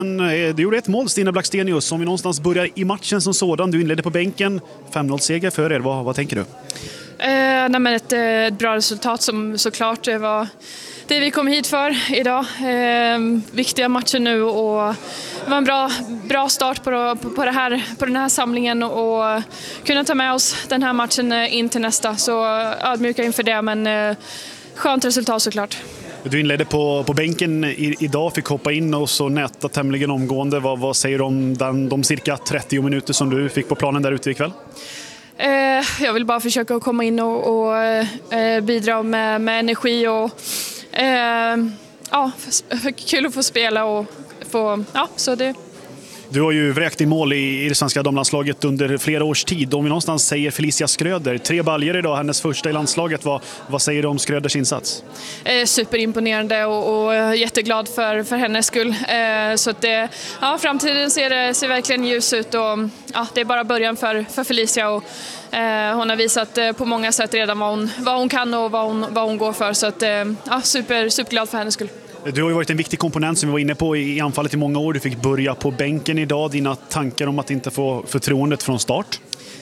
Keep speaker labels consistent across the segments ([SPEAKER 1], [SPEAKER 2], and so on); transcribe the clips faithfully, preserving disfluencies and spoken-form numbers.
[SPEAKER 1] Du gjorde ett mål, Stina Blackstenius. Om vi någonstans börjar i matchen som sådan. Du inledde på bänken. fem noll-seger för er. Vad, vad tänker du?
[SPEAKER 2] Eh, nej men ett, ett bra resultat som såklart det var det vi kom hit för idag. Eh, viktiga matcher nu och det var en bra, bra start på, på, det här, på den här samlingen och kunna ta med oss den här matchen in till nästa. Så ödmjuka inför det, men eh, skönt resultat såklart.
[SPEAKER 1] Du inledde på, på bänken i, idag, fick hoppa in och så näta tämligen omgående. Vad, vad säger du om den, de cirka trettio minuter som du fick på planen där ute ikväll?
[SPEAKER 2] Eh, jag vill bara försöka komma in och, och eh, bidra med, med energi och eh, ja, kul att få spela och få, ja, så det.
[SPEAKER 1] Du har ju vräkt i mål i, i det svenska damlandslaget under flera års tid. Om vi någonstans säger Felicia Skröder, tre baljor idag, hennes första i landslaget. Vad, vad säger du om Skröders insats?
[SPEAKER 2] Eh, superimponerande och, och jätteglad för, för hennes skull. Eh, så att det, ja, framtiden ser, ser verkligen ljus ut och ja, det är bara början för, för Felicia. Och, eh, hon har visat eh, på många sätt redan vad hon, vad hon kan och vad hon, vad hon går för. Så att, eh, ja, super, superglad för hennes skull.
[SPEAKER 1] Du har ju varit en viktig komponent som vi var inne på i anfallet i många år. Du fick börja på bänken idag. Dina tankar om att inte få förtroendet från start?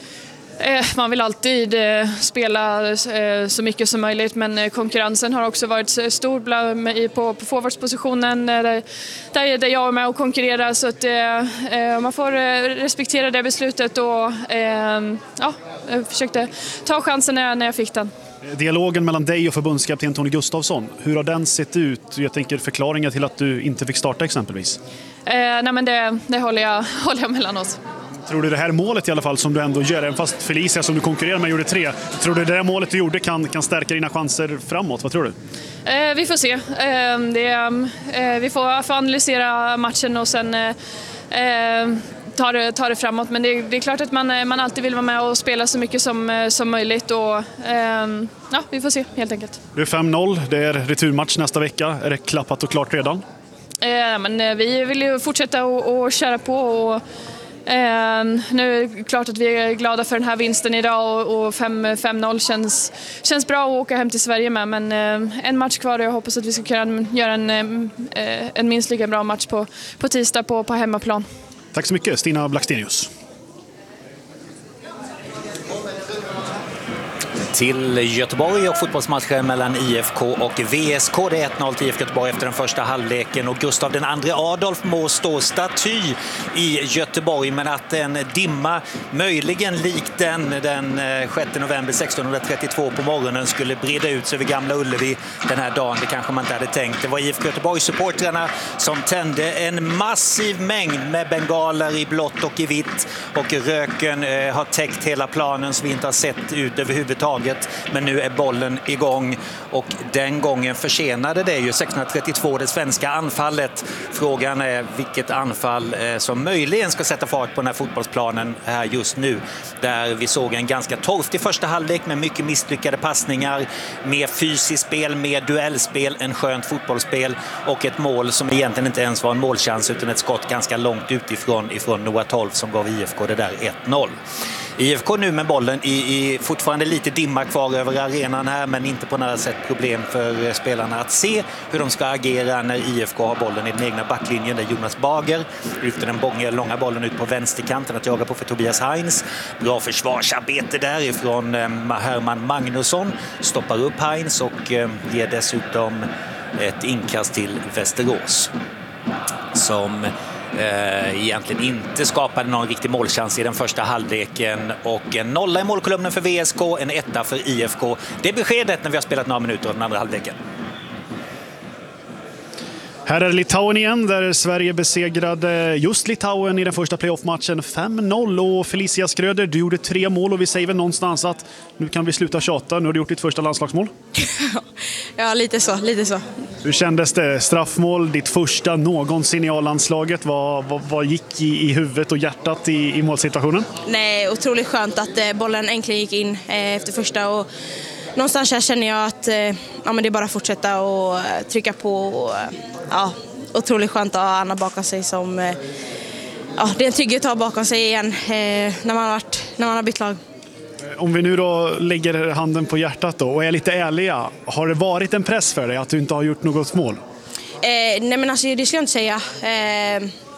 [SPEAKER 2] Eh, man vill alltid eh, spela eh, så mycket som möjligt, men eh, konkurrensen har också varit stor bland, på, på forwardspositionen eh, där, där jag är med och konkurrerar. Så att, eh, man får eh, respektera det beslutet och eh, ja, jag försökte ta chansen när jag, när jag fick den.
[SPEAKER 1] Dialogen mellan dig och förbundskapten Tony Gustafsson, hur har den sett ut? Jag tänker förklaringar till att du inte fick starta exempelvis.
[SPEAKER 2] Eh, nej men det, det håller, jag, håller jag mellan oss.
[SPEAKER 1] Tror du det här målet i alla fall som du ändå gör, även fast Felicia som du konkurrerar med gjorde tre, tror du det här målet du gjorde kan, kan stärka dina chanser framåt? Vad tror du?
[SPEAKER 2] Eh, vi får se. Eh, det, eh, vi får, får analysera matchen och sen eh, ta det, ta det framåt. Men det, det är klart att man, man alltid vill vara med och spela så mycket som, som möjligt. Och, eh, ja, vi får se helt enkelt.
[SPEAKER 1] Det är fem noll, det är returmatch nästa vecka. Är det klappat och klart redan?
[SPEAKER 2] Eh, men vi vill ju fortsätta och, och köra på. Och, eh, nu är det klart att vi är glada för den här vinsten idag och, och fem noll känns, känns bra att åka hem till Sverige med. Men eh, en match kvar och jag hoppas att vi ska kunna göra en, eh, en minst lika bra match på, på tisdag på, på hemmaplan.
[SPEAKER 1] Tack så mycket, Stina Blackstenius.
[SPEAKER 3] Till Göteborg och fotbollsmatchen mellan I F K och V S K. Det är ett noll till I F K Göteborg efter den första halvleken och Gustav den andra Adolf må stå staty i Göteborg, men att en dimma möjligen likt den den sjätte november sextonhundratrettiotvå på morgonen skulle breda ut sig över Gamla Ullevi den här dagen, det kanske man inte hade tänkt. Det var I F K Göteborg-supportrarna som tände en massiv mängd med bengaler i blått och i vitt och röken eh, har täckt hela planen så vi inte har sett ut överhuvudtaget. Men nu är bollen igång och den gången försenade det ju sextonhundratrettiotvå det svenska anfallet. Frågan är vilket anfall eh, som möjligen ska sätta fart på den här fotbollsplanen här just nu. Där vi såg en ganska torftig första halvlek med mycket misslyckade passningar, mer fysiskt spel, mer duellspel än skönt fotbollsspel och ett mål som egentligen inte ens var en målchans utan ett skott ganska långt utifrån ifrån Noah Tolf som gav I F K det där ett noll. I F K nu med bollen i, i fortfarande lite dimma kvar över arenan här, men inte på något sätt problem för spelarna att se hur de ska agera när I F K har bollen i den egna backlinjen där Jonas Bager lyfter den bånga, långa bollen ut på vänsterkanten att jaga på för Tobias Heinz. Bra försvarsarbete därifrån eh, Herman Magnusson, stoppar upp Heinz och eh, ger dessutom ett inkast till Västerås som Eh, egentligen inte skapade någon riktig målchans i den första halvleken och en nolla i målkolumnen för V S K, en etta för I F K. Det är beskedet när vi har spelat några minuter av den andra halvleken.
[SPEAKER 1] Här är Litauen igen där Sverige besegrade just Litauen i den första playoff-matchen fem noll och Felicia Skröder, du gjorde tre mål och vi säger väl någonstans att nu kan vi sluta tjata, nu har du gjort ditt första landslagsmål.
[SPEAKER 4] Ja, lite så, lite så.
[SPEAKER 1] Hur kändes det? Straffmål, ditt första någonsin i A-landslaget. Vad, vad, vad gick i, i huvudet och hjärtat i, i målsituationen?
[SPEAKER 4] Nej, otroligt skönt att eh, bollen äntligen gick in eh, efter första och någonstans här känner jag att eh, ja, men det är bara att fortsätta och eh, trycka på och, eh, ja, otroligt skönt att ha Anna bakom sig som eh, ja, det är en trygghet att ha bakom sig igen eh, när man har varit, när man har bytt lag.
[SPEAKER 1] Om vi nu då lägger handen på hjärtat då och är lite ärliga, har det varit en press för dig att du inte har gjort något mål?
[SPEAKER 4] nej men alltså det skulle jag inte säga. Eh,